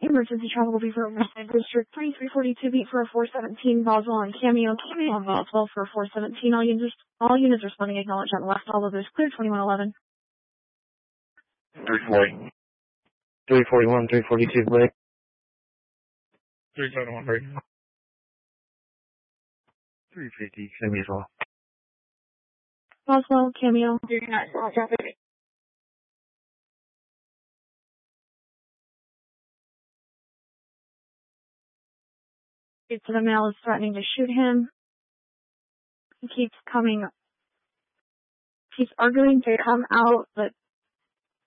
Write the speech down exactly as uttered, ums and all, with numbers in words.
Emergency travel will be for District twenty-three forty-two, beat for a four seventeen, Boswell and Cameo, Cameo on Boswell for a four seventeen. All units, all units responding, acknowledge on west, all others clear, twenty-one eleven. three forty. three forty-one, three forty-two, break. three seventy-one, break. three fifty, send me as well. Boswell, Cameo. Traffic. To the male is threatening to shoot him. He keeps coming, he's arguing to come out, but